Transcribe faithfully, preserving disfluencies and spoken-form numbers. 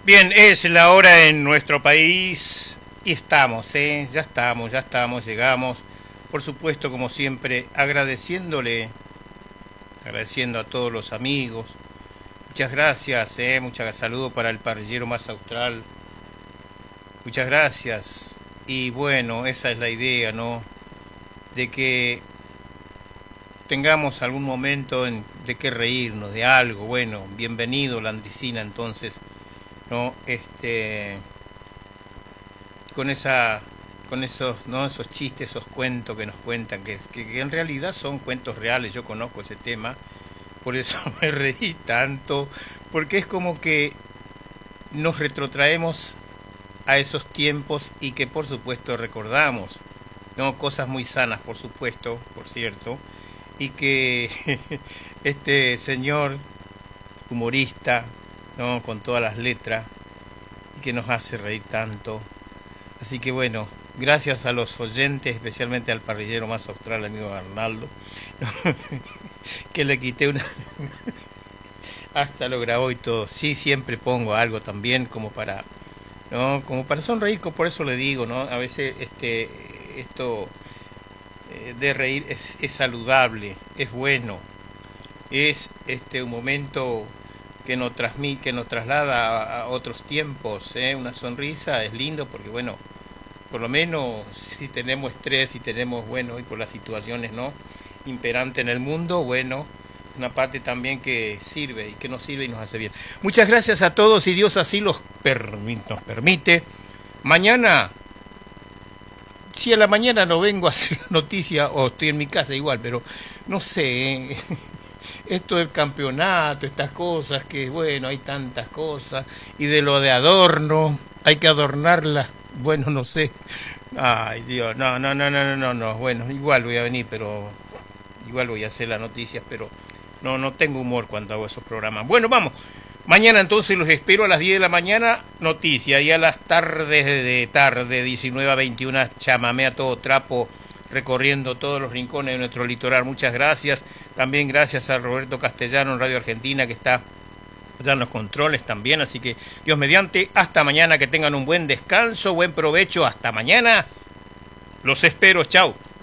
Bien, es la hora en nuestro país y estamos, ¿eh? Ya estamos, ya estamos, llegamos. Por supuesto, como siempre, agradeciéndole, agradeciendo a todos los amigos. Muchas gracias, ¿eh? Muchas saludos para el parrillero más austral. Muchas gracias. Y bueno, esa es la idea, ¿no? De que tengamos algún momento en, de que reírnos de algo. Bueno, bienvenido la Andicina entonces, ¿no? Este, con esa, con esos, ¿no? Esos chistes, esos cuentos que nos cuentan, que, que, que en realidad son cuentos reales. Yo conozco ese tema, por eso me reí tanto, porque es como que nos retrotraemos a esos tiempos y que por supuesto recordamos, ¿no? Cosas muy sanas, por supuesto, por cierto, y que este señor humorista, ¿no? Con todas las letras, y que nos hace reír tanto. Así que bueno, gracias a los oyentes, especialmente al parrillero más austral, amigo Arnaldo, que le quité una... hasta lo grabó y todo. Sí, siempre pongo algo también como para... ¿no? Como para sonreír, por eso le digo, ¿no? A veces este esto eh, de reír es, es saludable, es bueno, es este un momento que nos transmite, que nos traslada a, a otros tiempos, ¿eh? Una sonrisa es lindo porque bueno, por lo menos si tenemos estrés, si tenemos, bueno, y por las situaciones, ¿no? Imperantes en el mundo, bueno, una parte también que sirve y que nos sirve y nos hace bien. Muchas gracias a todos y Dios así los permi nos permite. Mañana, si a la mañana no vengo a hacer noticia o estoy en mi casa igual, pero no sé, ¿eh? Esto del campeonato, estas cosas, que bueno, hay tantas cosas, y de lo de adorno, hay que adornarlas, bueno, no sé. Ay, Dios, no, no, no, no, no, no, no, bueno, igual voy a venir, pero igual voy a hacer las noticias, pero no, no tengo humor cuando hago esos programas. Bueno, vamos. Mañana entonces los espero a las diez de la mañana, noticia, y a las tardes de tarde, diecinueve a veintiuna, chamamé a todo trapo, recorriendo todos los rincones de nuestro litoral. Muchas gracias. También gracias a Roberto Castellano en Radio Argentina, que está allá en los controles también. Así que, Dios mediante, hasta mañana, que tengan un buen descanso, buen provecho. Hasta mañana. Los espero. Chao.